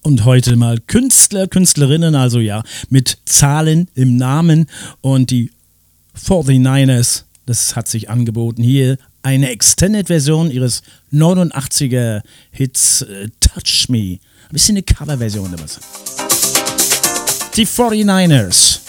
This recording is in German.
Und heute mal Künstler, Künstlerinnen, also ja, mit Zahlen im Namen. Und die 49ers, das hat sich angeboten. Hier eine Extended-Version ihres 89er-Hits Touch Me. Ein bisschen eine Coverversion oder was. Die 49ers.